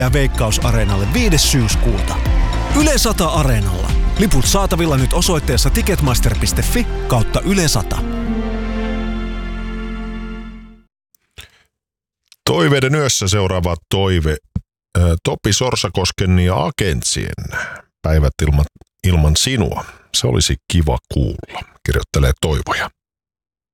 ja Veikkaus-areenalle 5. syyskuuta. Yle 100 Areenalla. Liput saatavilla nyt osoitteessa ticketmaster.fi/Yle 100. Toiveiden yössä seuraava toive. Topi Sorsakosken ja Agentsien Päivät ilman sinua. Se olisi kiva kuulla, kirjoittelee Toivoja.